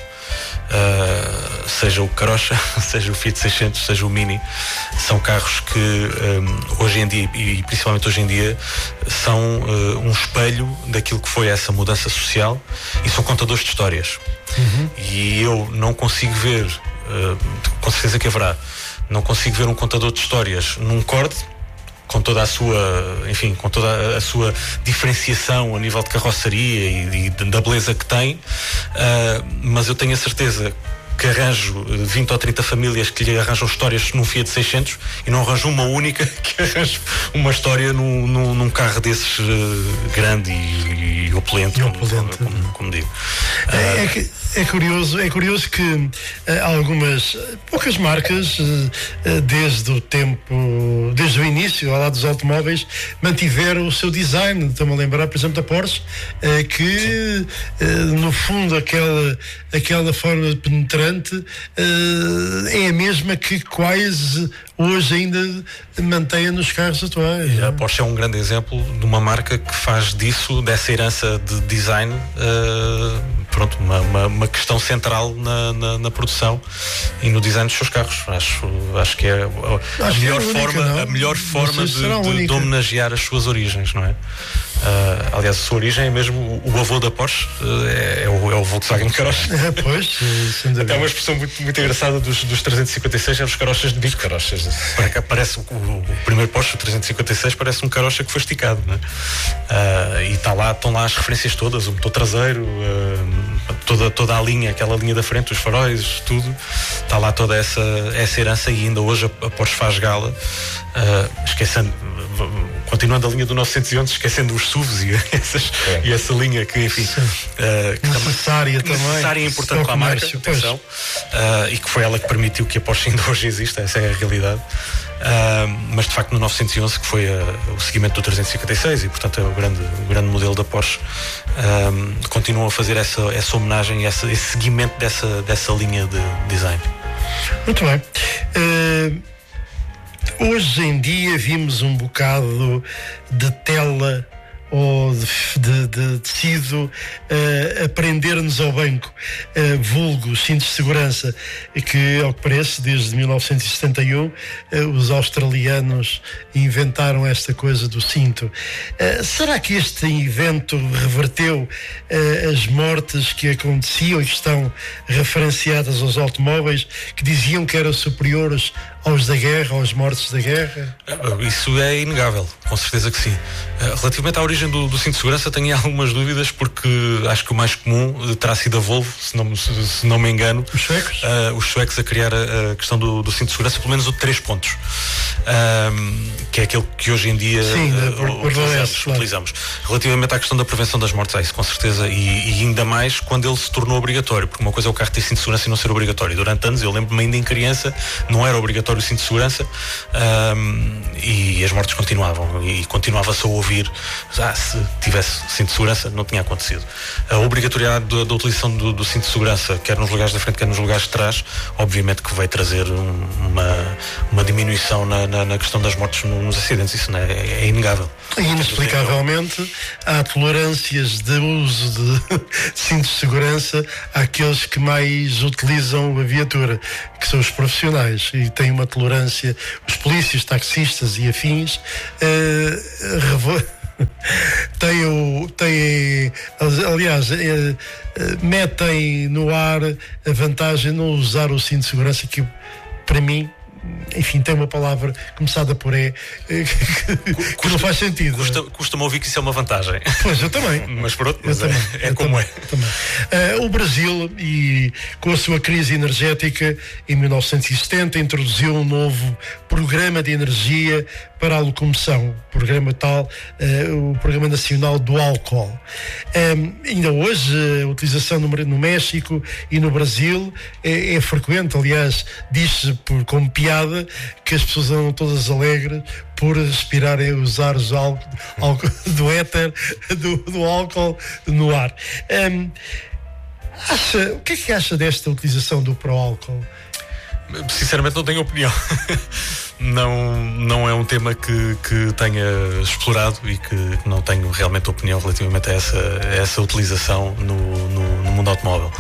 Uh, seja o Karossa, seja o Fiat seiscentos, seja o Mini, são carros que um, hoje em dia, e principalmente hoje em dia, são uh, um espelho daquilo que foi essa mudança social e são contadores de histórias. Uhum. E eu não consigo ver, uh, com certeza que haverá, não consigo ver um contador de histórias num Cord, com toda a sua, enfim, com toda a sua diferenciação a nível de carroceria e, e da beleza que tem, uh, mas eu tenho a certeza que arranjo vinte ou trinta famílias que lhe arranjam histórias num Fiat seiscentos e não arranjo uma única que arranje uma história num, num, num carro desses uh, grande e, e opulento, e como, opulento. Como, como, como digo. Uh, é, é, que, é curioso, é curioso que uh, algumas, poucas marcas, uh, desde o tempo, desde o início, ao lado dos automóveis, mantiveram o seu design. Estou-me a lembrar, por exemplo, da Porsche, uh, que uh, no fundo aquela, aquela forma penetrante Uh, é a mesma que quase hoje ainda mantém nos carros atuais. A Porsche é um grande exemplo de uma marca que faz disso, dessa herança de design, uh, pronto, uma, uma, uma questão central na, na, na produção e no design dos seus carros. Acho, acho que é a, a melhor, é única, forma, a melhor forma de, de, de homenagear as suas origens, não é? Uh, aliás, a sua origem é mesmo o, o avô da Porsche, uh, é, é, o, é o Volkswagen Karossa. É, pois, até uma expressão muito, muito engraçada dos, dos trezentos e cinquenta e seis é os carochas de bico. Carochas. Para cá parece o, o, o primeiro Porsche, o trezentos e cinquenta e seis, parece um carocha que foi esticado, não é? Uh, e está lá, estão lá as referências todas, o motor traseiro, uh, toda, toda a linha, aquela linha da frente, os faróis, tudo. Está lá toda essa, essa herança e ainda hoje a, a Porsche faz gala, uh, esquecendo. Continuando a linha do novecentos e onze, esquecendo os S U Vs e, essas, é. e essa linha que, enfim, uh, que necessária também, necessária e importante para a marca, atenção, uh, e que foi ela que permitiu que a Porsche ainda hoje exista, essa é a realidade. Uh, mas de facto no novecentos e onze, que foi uh, o seguimento do trezentos e cinquenta e seis e portanto é o grande, o grande modelo da Porsche, uh, continuam a fazer essa, essa homenagem, essa, esse seguimento dessa, dessa linha de design. Muito bem. Uh... Hoje em dia vimos um bocado de tela ou de, de, de tecido uh, a prender-nos ao banco, uh, vulgo, cintos de segurança, que, ao que parece, desde mil novecentos e setenta e um, uh, os australianos inventaram esta coisa do cinto. Uh, será que este evento reverteu uh, as mortes que aconteciam e que estão referenciadas aos automóveis, que diziam que eram superiores aos da guerra, aos mortos da guerra? Isso é inegável, com certeza que sim. Relativamente à origem do, do cinto de segurança, segurança tenho algumas dúvidas, porque acho que o mais comum terá sido a Volvo, se não, se, se não me engano. Os suecos? Uh, os suecos a criar a, a questão do, do cinto de segurança, pelo menos o de três pontos. Um, que é aquele que hoje em dia Sim, uh, utilizamos, claro. utilizamos. Relativamente à questão da prevenção das mortes, há isso com certeza, e, e ainda mais quando ele se tornou obrigatório, porque uma coisa é o carro ter cinto de segurança e não ser obrigatório. Durante anos, eu lembro-me ainda em criança, não era obrigatório o cinto de segurança, um, e as mortes continuavam, e continuava-se a ouvir, ah, se tivesse cinto de segurança não tinha acontecido. A obrigatoriedade da, da utilização do, do cinto de segurança, quer nos lugares da frente, quer nos lugares de trás, obviamente que vai trazer um, uma, uma diminuição na, na, na questão das mortes nos acidentes, isso não é, é inegável. E inexplicavelmente há tolerâncias de uso de cintos de segurança àqueles que mais utilizam a viatura, que são os profissionais, e têm uma tolerância, os polícias, taxistas e afins, uh, revo... têm, o, têm, aliás, eh, metem no ar a vantagem de não usar o cinto de segurança, que para mim, enfim, tem uma palavra começada por E que, que custa, não faz sentido. Custa, custa-me ouvir que isso é uma vantagem. Pois, eu também. Mas pronto, mas eu é, também, é como também, é. Também. Uh, o Brasil, e com a sua crise energética, em mil novecentos e setenta, introduziu um novo programa de energia para a locomoção, programa tal, uh, o Programa Nacional do Álcool. Um, ainda hoje, a utilização no, no México e no Brasil é, é frequente. Aliás, diz-se por, como piada que as pessoas andam todas alegres por respirarem, usar os álcool, álcool do éter, do, do álcool no ar. Um, acha, o que é que acha desta utilização do pró-álcool? Sinceramente não tenho opinião. Não, não é um tema que, que tenha explorado e que não tenho realmente opinião relativamente a essa, a essa utilização no, no, no mundo automóvel.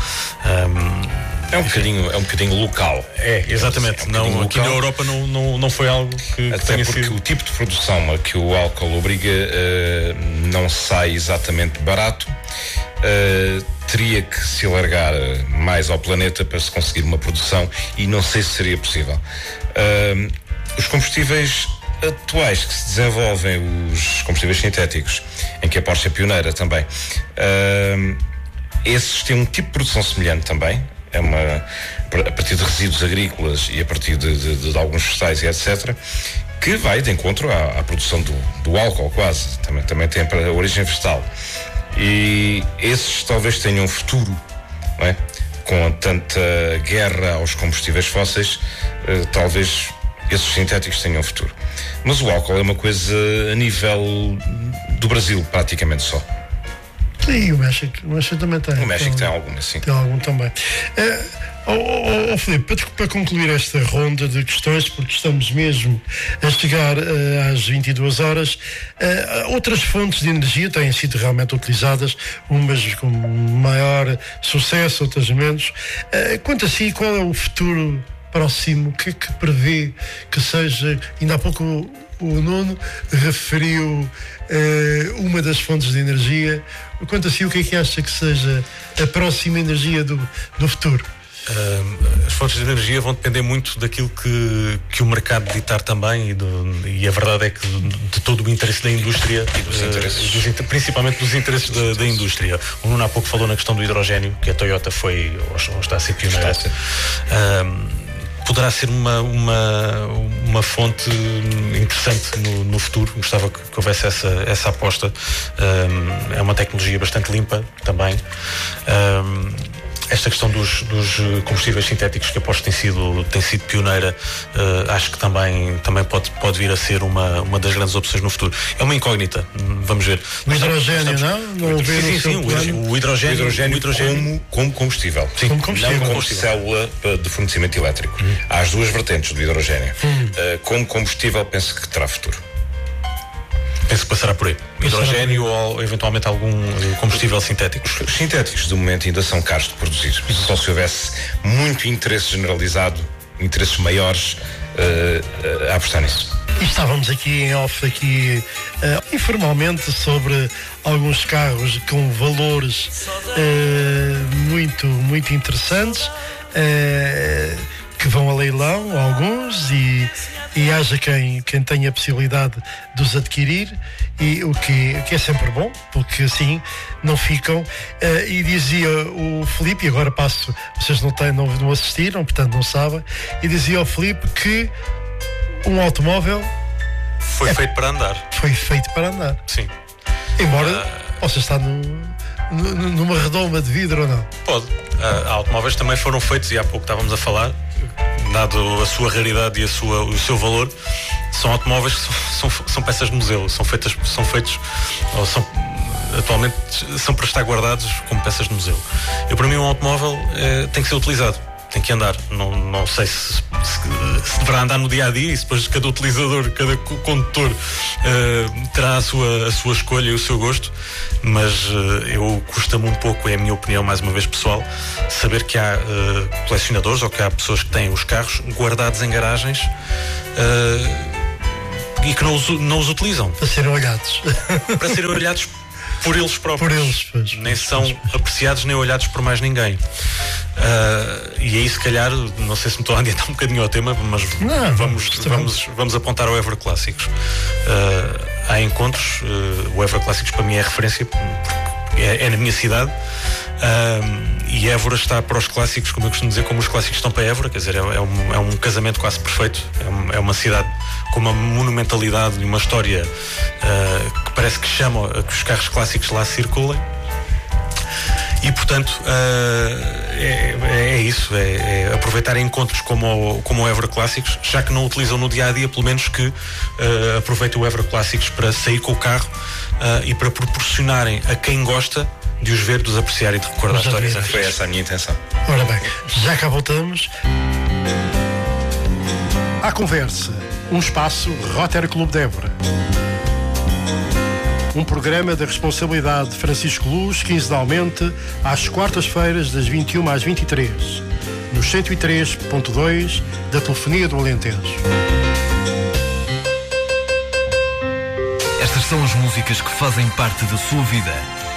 Um, é, um bocadinho, é um bocadinho local. É, exatamente. É um não, aqui local. Na Europa não, não, não foi algo que, Até que tenha porque sido... o tipo de produção a que o álcool obriga uh, não sai exatamente barato. Uh, teria que se alargar mais ao planeta para se conseguir uma produção, e não sei se seria possível. Uh, os combustíveis atuais que se desenvolvem, os combustíveis sintéticos, em que a Porsche é pioneira também, uh, esses têm um tipo de produção semelhante também. É uma, a partir de resíduos agrícolas e a partir de, de, de alguns vegetais e etcétera, que vai de encontro à, à produção do, do álcool, quase. Também, também tem a origem vegetal. E esses talvez tenham um futuro, não é? Com tanta guerra aos combustíveis fósseis, eh, talvez esses sintéticos tenham um futuro. Mas o álcool é uma coisa a nível do Brasil, praticamente só. Sim, o México, o México também tem. O México tem, tem alguma, sim. Tem algum também. É, oh, oh, oh, Filipe, para, para concluir esta ronda de questões, porque estamos mesmo a chegar uh, às vinte e duas horas, uh, outras fontes de energia têm sido realmente utilizadas, umas com maior sucesso, outras menos. Uh, quanto a si, qual é o futuro próximo? O que é que prevê que seja? Ainda há pouco o, o Nuno referiu uh, uma das fontes de energia. Quanto a si, o que é que acha que seja a próxima energia do, do futuro? Uh, as fontes de energia vão depender muito daquilo que, que o mercado ditar também, e, do, e a verdade é que de, de todo o interesse da indústria, e dos interesses. Uh, dos, principalmente dos interesses da, da indústria. O Nuno há pouco falou na questão do hidrogénio, que a Toyota foi, ou, ou está a ser pioneira. Uh, poderá ser uma, uma, uma fonte interessante no, no futuro. Gostava que, que houvesse essa, essa aposta. Um, é uma tecnologia bastante limpa também. Um, esta questão dos, dos combustíveis sintéticos, que aposto tem sido, tem sido pioneira, uh, acho que também, também pode, pode vir a ser uma, uma das grandes opções no futuro. É uma incógnita, vamos ver. O hidrogénio, estamos, não? Não sim, sim, sim, o, o hidrogénio, o hidrogénio, o hidrogénio como, como combustível. Sim, como combustível. Não como célula de fornecimento elétrico. Hum. Há as duas vertentes do hidrogénio. Hum. Uh, como combustível, penso que terá futuro. Penso que passará por aí. Hidrogénio ou eventualmente algum combustível sintético. Os sintéticos, de momento, ainda são caros de produzir. Só se houvesse muito interesse generalizado, interesses maiores, uh, a apostar nisso. E estávamos aqui em off, aqui uh, informalmente, sobre alguns carros com valores uh, muito, muito interessantes. Uh, que vão a leilão, alguns, e, e haja quem, quem tenha a possibilidade de os adquirir, e o que, que é sempre bom, porque assim não ficam. Uh, e dizia o Filipe, e agora passo, vocês não, têm, não, não assistiram, portanto não sabem, e dizia o Filipe que um automóvel foi é, feito para andar. Foi feito para andar. Sim. Embora uh... possa estar no, no, numa redoma de vidro ou não. Pode. Uh, automóveis também foram feitos, e há pouco estávamos a falar, dado a sua raridade e a sua, o seu valor, são automóveis que são, são, são peças de museu, são feitas, são feitos, ou são, atualmente são para estar guardados como peças de museu. Eu, para mim, um automóvel eh, tem que ser utilizado, tem que andar. Não, não sei se, se, se deverá andar no dia a dia, e depois cada utilizador, cada condutor uh, terá a sua, a sua escolha e o seu gosto, mas uh, eu custa-me um pouco, é a minha opinião, mais uma vez pessoal, saber que há uh, colecionadores, ou que há pessoas que têm os carros guardados em garagens uh, e que não os, não os utilizam. Para serem olhados. Para serem olhados por eles próprios. Por eles, pois, nem são pois, pois. apreciados nem olhados por mais ninguém. Uh, e aí, se calhar, não sei se me estou a adiantar um bocadinho ao tema, mas não, vamos, vamos, vamos apontar ao Évora Clássicos. Uh, há encontros, uh, o Évora Clássicos para mim é referência, porque é, é na minha cidade. Uh, e Évora está para os clássicos, como eu costumo dizer, como os clássicos estão para Évora, quer dizer, é, é, um, é um casamento quase perfeito. É, um, é uma cidade com uma monumentalidade e uma história uh, que parece que chama a que os carros clássicos lá circulem. E, portanto, uh, é, é isso, é, é aproveitar encontros como o, como o Évora Clássicos, já que não utilizam no dia-a-dia, pelo menos que uh, aproveitem o Évora Clássicos para sair com o carro uh, e para proporcionarem a quem gosta de os ver, de os apreciar e de recordar histórias. Foi essa a minha intenção. Ora bem, já cá voltamos. À conversa, um espaço Rotary Clube de Évora. Um programa da responsabilidade de Francisco Luz, quinzenalmente, às quartas-feiras, das vinte e uma às vinte e três, no cento e três ponto dois da Telefonia do Alentejo. Estas são as músicas que fazem parte da sua vida.